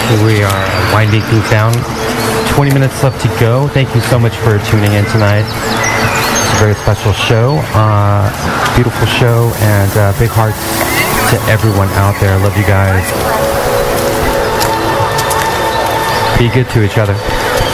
We are winding things down. 20 minutes left to go. Thank you so much for tuning in tonight. It's a very special show. Beautiful show, and big hearts to everyone out there. I love you guys. Be good to each other.